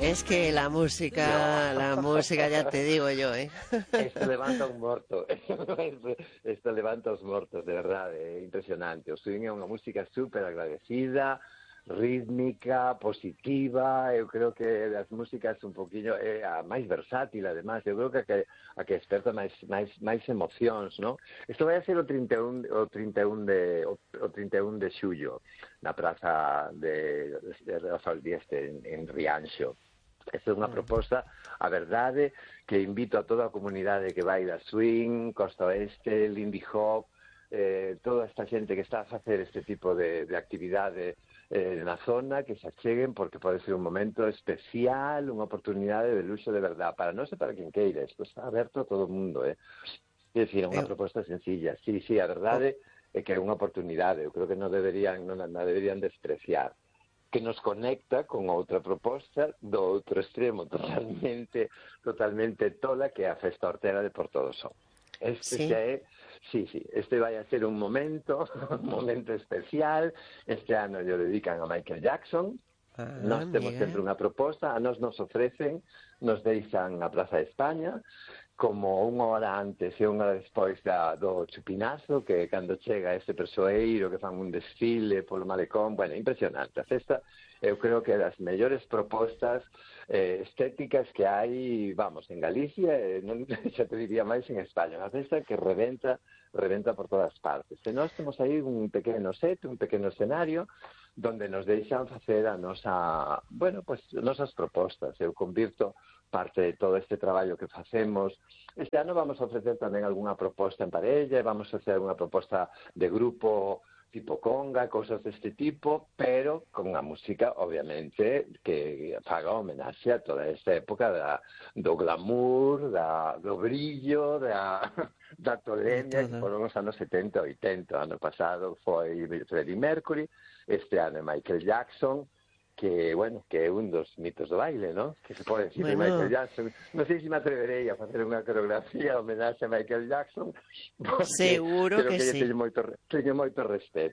Es que la música, ya te digo yo, ¿eh? Esto levanta un morto. Esto levanta os mortos, de verdade, é impresionante. O swing é unha música super agradecida, rítmica, positiva. Eu creo que as músicas un poquinho é a máis versátil, además. Eu creo que a que desperta máis emocións, ¿no? Isto vai a ser o 31 de xullo na praza de Rafael Dieste en Rianxo. Esta é unha proposta, a verdade, que invito a toda a comunidade que vai da swing, Costa Oeste, Lindy Hop, toda esta xente que está a facer este tipo de actividade na zona, que se acheguen, porque pode ser un momento especial, unha oportunidade de luxo de verdade, para non sei para quen queira, isto está aberto a todo o mundo, É dicir, unha proposta sencilla. Sí, a verdade é que é unha oportunidade, eu creo que non deberían despreciar, que nos conecta con outra proposta do outro extremo totalmente tola, que é a Festa Hortera de Porto do Son. Este xa é, este vai a ser un momento especial. Este ano lle dedican a Michael Jackson. Nós temos sempre unha proposta, a nos ofrecen, nos deixan a Praza de España, como unha hora antes e unha hora despois do chupinazo, que cando chega este persoeiro que fan un desfile polo malecón, bueno, impresionante. A festa, eu creo que é das mellores propostas estéticas que hai, vamos, en Galicia, non xa te diría máis en España. Unha festa que reventa por todas partes. E nós temos aí un pequeno set, un pequeno escenario, donde nos deixan facer a nosa, bueno, pues, nosas propostas. Eu convirto parte de todo este traballo que facemos. Este ano vamos a ofrecer tamén algunha proposta en parella, vamos a hacer unha proposta de grupo tipo conga, cosas deste tipo, pero con unha música, obviamente, que faga homenaxe a toda esta época do glamour, do brillo, da tolemia, que foron os anos 70 e 80. O ano pasado foi Freddie Mercury, este ano é Michael Jackson, que, bueno, que é un dos mitos do baile, ¿no? Que se pode decir de Michael Jackson. Non sei se me atreverei a facer unha coreografía homenaxe a Michael Jackson, porque seguro que sí. Teño moito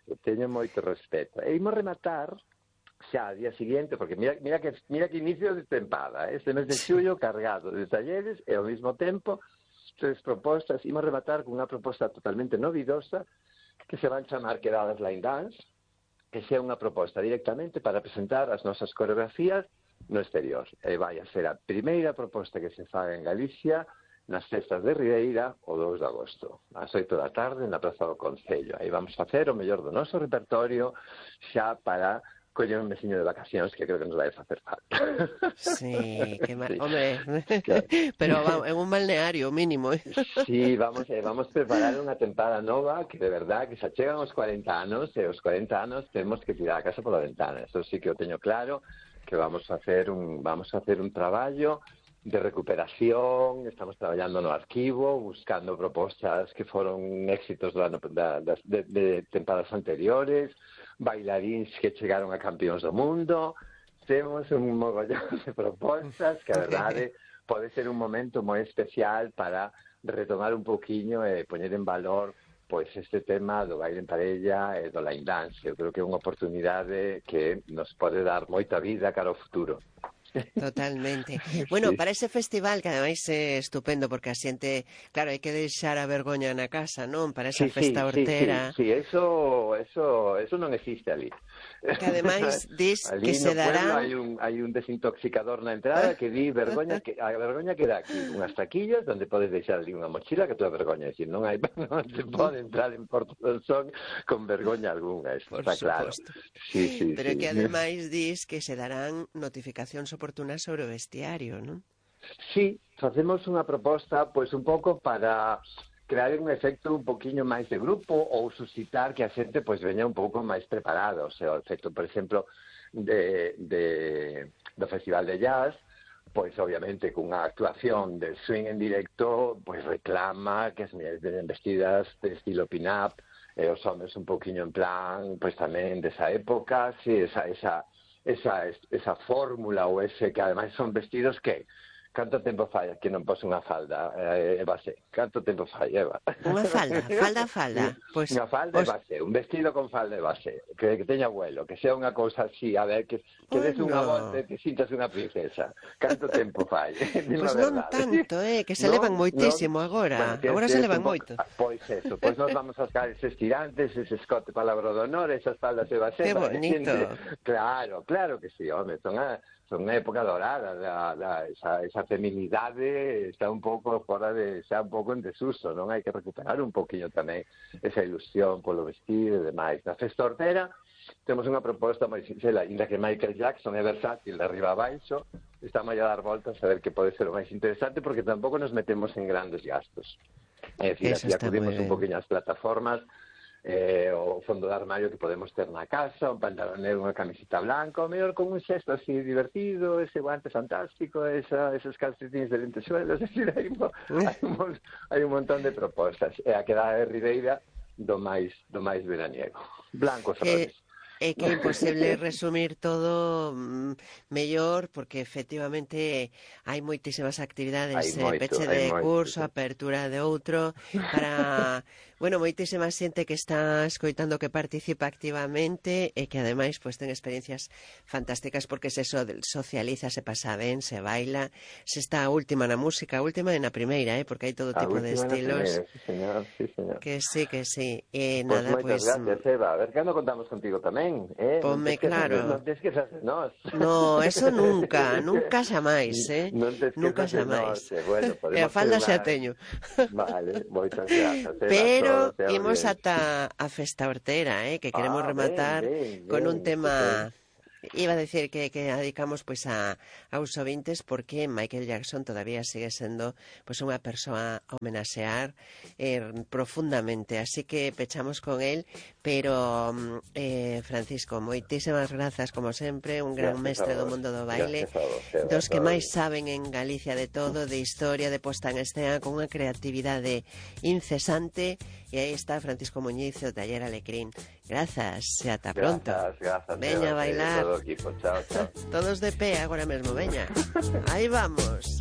respeto. E imos rematar xa ao día seguinte, porque mira que inicio de tempada, este mes de xullo cargado de talleres e ao mesmo tempo tres propostas. Imos rematar con unha proposta totalmente novidosa que se van chamar Quedadas Line Dance, que sea unha proposta directamente para presentar as nosas coreografías no exterior. E vai a ser a primeira proposta que se faga en Galicia nas festas de Ribeira o 2 de agosto, ás 8 da tarde na Praza do Concello. Aí vamos facer o mellor do noso repertorio xa para coller un mesiño de vacacións, que creo que nos vai facer falta. Sí, que hombre, claro. Pero en un balneario mínimo, ¿eh? Sí, vamos preparar unha tempada nova que de verdad que se achegan os 40 anos e os 40 anos temos que tirar a casa pola ventana. Eso sí que o teño claro, que vamos a hacer un traballo de recuperación. Estamos traballando no arquivo, buscando propostas que foron éxitos de tempadas anteriores, bailaríns que chegaron a campións do mundo. Temos un mogollón de propostas que a verdade pode ser un momento moi especial para retomar un poquinho e poñer en valor pois este tema do baile en parella e do line dance. Eu creo que é unha oportunidade que nos pode dar moita vida cara ao futuro. Totalmente. Bueno, para ese festival, que ademais é estupendo, porque a xente, claro, hai que deixar a vergoña na casa, non? Para esa festa hortera. Sí, eso non existe ali. Que ademais dis ali que se dará... hai un desintoxicador na entrada que di a vergoña queda aquí, unhas taquillas onde podes deixar ali unha mochila que toda vergoña, decir, non se pode entrar en Porto do Son con vergoña algunha, eso está claro. Sí, pero que ademais dis que se darán notificacións oportunas sobre o vestiario, non? Sí, facemos unha proposta pois un pouco para crear un efecto un poquinho máis de grupo ou suscitar que a xente pois veña un pouco máis preparada. O sea, o efecto, por exemplo, do Festival de Jazz, pois obviamente cunha actuación de swing en directo, pois reclama que as mulleres veñen vestidas de estilo pin-up, e os homens un poquinho en plan, pois tamén desa época, sí, esa fórmula ou ese que ademais son vestidos que Canto tempo fai que non pos unha falda e base? Canto tempo fai, Eva? Unha falda. Pois, Unha falda e base, un vestido con falda e base, que teña vuelo, que sea unha cousa así, a ver, que des unha volta e te sintas unha princesa. Canto tempo fai? Pois non tanto, que se levan moitísimo agora. Agora se levan moito. Pois eso, pois nos vamos a sacar eses tirantes, ese escote palabra de honor, esas faldas e base. Que bonito. Claro que sí, home, son unha época dorada, esa feminidade está un pouco fora xa un pouco en desuso, non? Hai que recuperar un poquinho tamén esa ilusión polo vestido e demais. Na festa hortera temos unha proposta moi sinxela, inda que Michael Jackson é versátil de arriba a baixo, estamos a dar voltas a ver que pode ser o máis interesante, porque tampouco nos metemos en grandes gastos. É dicir, aquí acudimos un poquinho ás plataformas, o fondo de armario que podemos ter na casa, un pantalón negro, unha camiseta blanca, o mellor con un xesto así divertido, ese guante fantástico, esos calcetines de lentesuelos, es decir, hai un montón de propostas, e a quedada de Ribeira do máis veraniego. Blancos flores. É que é imposible resumir todo mellor, porque efectivamente hai moitísimas actividades, peche de curso, apertura de outro, para, bueno, moitísima xente que está escoitando, que participa activamente e que ademais pues ten experiencias fantásticas, porque se socializa, se pasa ben, se baila, se está última na música, última e na primeira, porque hai todo tipo de estilos. Sí, señor. Que sí. E pues nada, moitas gracias, Eva. A ver, cando contamos contigo tamén. Ponme claro. Non te esquezas de nós. No, eso nunca xamais, Non te nunca esquezas de xamais. nós. Bueno, E a falda xa teño. Vale, moitas grazas. Pero imos ata a festa hortera, que queremos rematar con un tema... Iba a decir que dedicamos pues aos ouvintes, porque Michael Jackson todavía sigue sendo pues unha persoa a homenaxear profundamente, así que pechamos con él. Pero Francisco, moitísimas grazas como sempre, un gran mestre do mundo do baile, dos que máis saben en Galicia de todo, de historia, de posta en escena, con unha creatividade incesante. E aí está Francisco Muñiz, o Taller Alecrín. Grazas, e ata pronto. Grazas. Veña a bailar. Todo equipo. Chao. Todos de pé agora mesmo, veña. Aí vamos.